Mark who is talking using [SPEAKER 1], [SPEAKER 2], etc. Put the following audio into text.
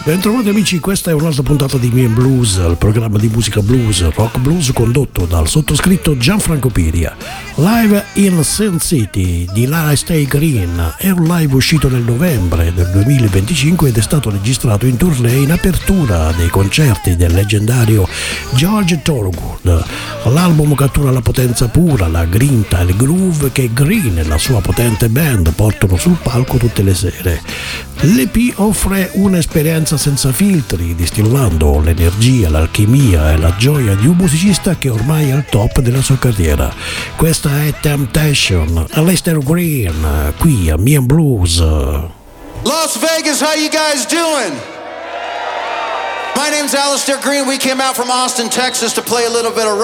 [SPEAKER 1] Bentrovati amici, questa è un'altra puntata di Me and Blues, il programma di musica blues, rock blues condotto dal sottoscritto Gianfranco Piria. Live in Sin City di Lara Stay Green è un live uscito nel novembre del 2025 ed è stato registrato in tournée in apertura dei concerti del leggendario George Thorogood. L'album cattura la potenza pura, la grinta e il groove che Green e la sua potente band portano sul palco tutte le sere. L'EP offre un'esperienza senza filtri, distillando l'energia, l'alchimia e la gioia di un musicista che ormai è al top della sua carriera. Questa è Temptation, Aleister Green, qui a Me and Blues.
[SPEAKER 2] Las Vegas, how you guys doing? My name's Aleister Green. We came out from Austin, Texas to play a little bit of rock.